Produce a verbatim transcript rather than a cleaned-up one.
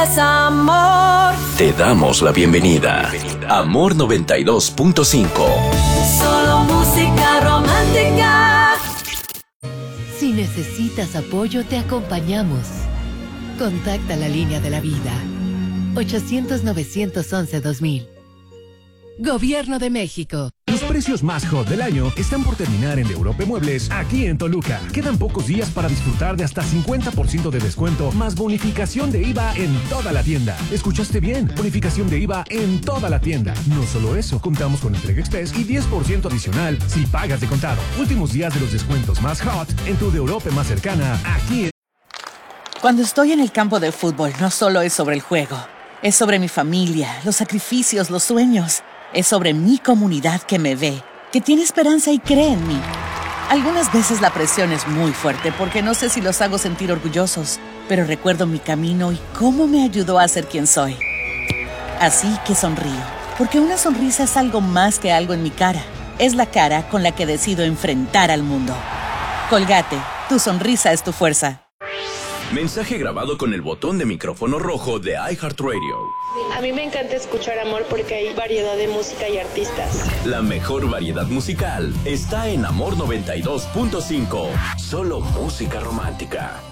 Es amor. Te damos la bienvenida. Amor noventa y dos punto cinco. Solo música romántica. Si necesitas apoyo, te acompañamos. Contacta la línea de la vida. ochocientos, novecientos once, dos mil. Gobierno de México. Los precios más hot del año están por terminar en Europa Muebles, aquí en Toluca. Quedan pocos días para disfrutar de hasta cincuenta por ciento de descuento, más bonificación de I V A en toda la tienda. ¿Escuchaste bien? Bonificación de I V A en toda la tienda. No solo eso, contamos con entrega express y diez por ciento adicional si pagas de contado. Últimos días de los descuentos más hot en tu de Europa más cercana, aquí en... Cuando estoy en el campo de fútbol, no solo es sobre el juego. Es sobre mi familia, los sacrificios, los sueños. Es sobre mi comunidad que me ve, que tiene esperanza y cree en mí. Algunas veces la presión es muy fuerte porque no sé si los hago sentir orgullosos, pero recuerdo mi camino y cómo me ayudó a ser quien soy. Así que sonrío, porque una sonrisa es algo más que algo en mi cara. Es la cara con la que decido enfrentar al mundo. Colgate, tu sonrisa es tu fuerza. Mensaje grabado con el botón de micrófono rojo de iHeartRadio. A mí me encanta escuchar Amor porque hay variedad de música y artistas. La mejor variedad musical está en Amor noventa y dos punto cinco. Solo música romántica.